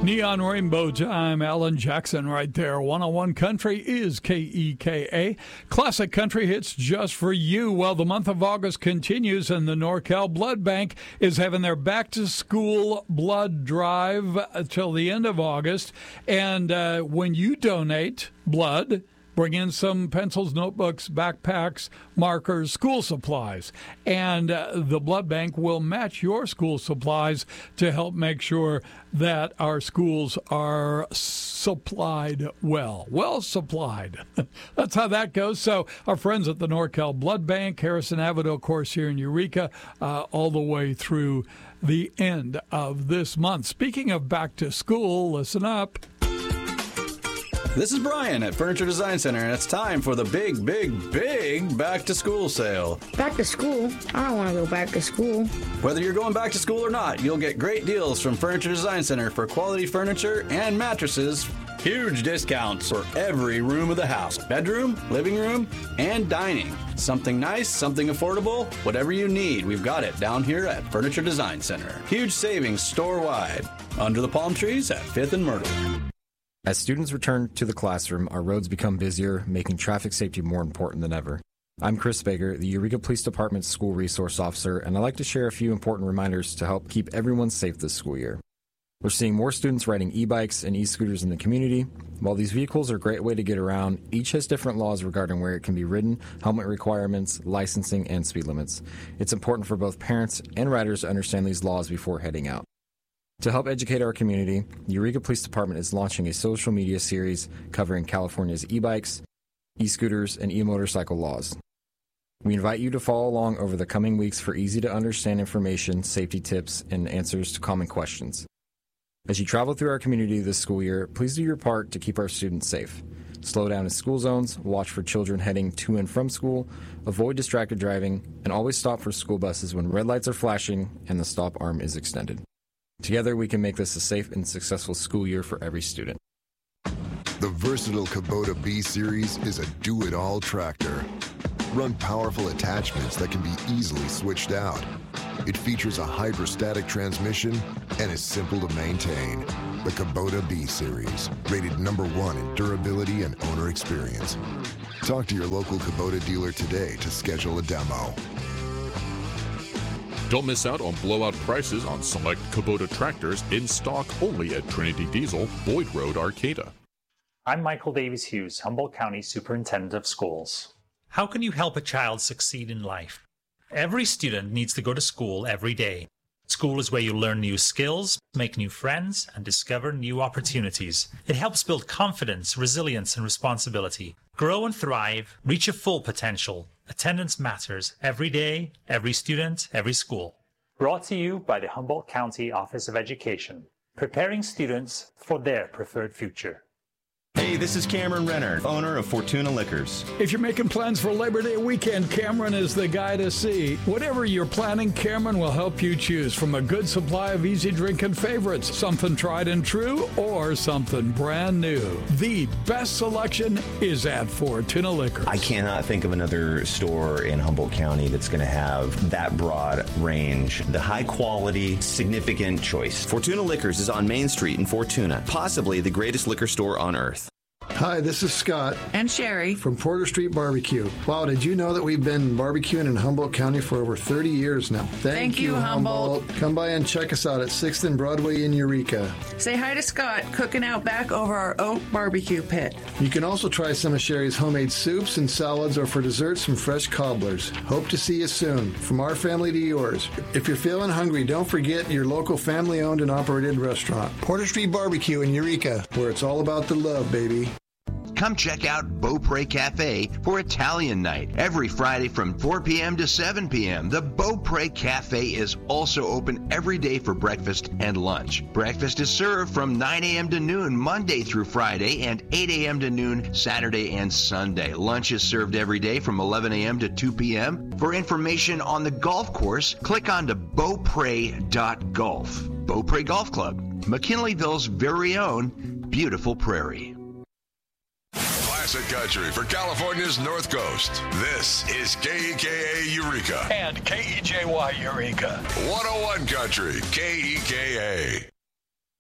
Neon Rainbow Time, Alan Jackson right there. 101 Country is KEKA. Classic country hits just for you. Well, the month of August continues, and the Norcal Blood Bank is having their back-to-school blood drive till the end of August. And when you donate blood, bring in some pencils, notebooks, backpacks, markers, school supplies. And the blood bank will match your school supplies to help make sure that our schools are supplied well supplied. That's how that goes. So our friends at the Norcal Blood Bank, Harrison Avenue, of course, here in Eureka, all the way through the end of this month. Speaking of back to school, listen up. This is Brian at Furniture Design Center, and it's time for the big back-to-school sale. Back to school? I don't want to go back to school. Whether you're going back to school or not, you'll get great deals from Furniture Design Center for quality furniture and mattresses. Huge discounts for every room of the house. Bedroom, living room, and dining. Something nice, something affordable, whatever you need, we've got it down here at Furniture Design Center. Huge savings store-wide. Under the palm trees at 5th and Myrtle. As students return to the classroom, our roads become busier, making traffic safety more important than ever. I'm Chris Baker, the Eureka Police Department's School Resource Officer, and I'd like to share a few important reminders to help keep everyone safe this school year. We're seeing more students riding e-bikes and e-scooters in the community. While these vehicles are a great way to get around, each has different laws regarding where it can be ridden, helmet requirements, licensing, and speed limits. It's important for both parents and riders to understand these laws before heading out. To help educate our community, the Eureka Police Department is launching a social media series covering California's e-bikes, e-scooters, and e-motorcycle laws. We invite you to follow along over the coming weeks for easy-to-understand information, safety tips, and answers to common questions. As you travel through our community this school year, please do your part to keep our students safe. Slow down in school zones, watch for children heading to and from school, avoid distracted driving, and always stop for school buses when red lights are flashing and the stop arm is extended. Together, we can make this a safe and successful school year for every student. The versatile Kubota B-Series is a do-it-all tractor. Run powerful attachments that can be easily switched out. It features a hydrostatic transmission and is simple to maintain. The Kubota B-Series, rated #1 in durability and owner experience. Talk to your local Kubota dealer today to schedule a demo. Don't miss out on blowout prices on select Kubota tractors in stock only at Trinity Diesel, Boyd Road, Arcata. I'm Michael Davies Hughes, Humboldt County Superintendent of Schools. How can you help a child succeed in life? Every student needs to go to school every day. School is where you learn new skills, make new friends, and discover new opportunities. It helps build confidence, resilience, and responsibility. Grow and thrive, reach your full potential. Attendance matters every day, every student, every school. Brought to you by the Humboldt County Office of Education, preparing students for their preferred future. Hey, this is Cameron Renner, owner of Fortuna Liquors. If you're making plans for Labor Day weekend, Cameron is the guy to see. Whatever you're planning, Cameron will help you choose from a good supply of easy drinking favorites, something tried and true or something brand new. The best selection is at Fortuna Liquors. I cannot think of another store in Humboldt County that's going to have that broad range, the high quality, significant choice. Fortuna Liquors is on Main Street in Fortuna, possibly the greatest liquor store on earth. Hi, this is Scott. And Sherry. From Porter Street Barbecue. Wow, did you know that we've been barbecuing in Humboldt County for over 30 years now? Thank you, Humboldt. Come by and check us out at 6th and Broadway in Eureka. Say hi to Scott, cooking out back over our oak barbecue pit. You can also try some of Sherry's homemade soups and salads, or for desserts, some fresh cobblers. Hope to see you soon. From our family to yours. If you're feeling hungry, don't forget your local family-owned and operated restaurant. Porter Street Barbecue in Eureka, where it's all about the love, baby. Come check out Beaupre Cafe for Italian night every Friday from 4 p.m. to 7 p.m. The Beaupre Cafe is also open every day for breakfast and lunch. Breakfast is served from 9 a.m. to noon Monday through Friday and 8 a.m. to noon Saturday and Sunday. Lunch is served every day from 11 a.m. to 2 p.m. For information on the golf course, click on to beaupre.golf. Beaupre Golf Club, McKinleyville's very own Beautiful Prairie. Classic country for California's North Coast. This is KEKA Eureka. And KEJY Eureka. 101 Country, KEKA.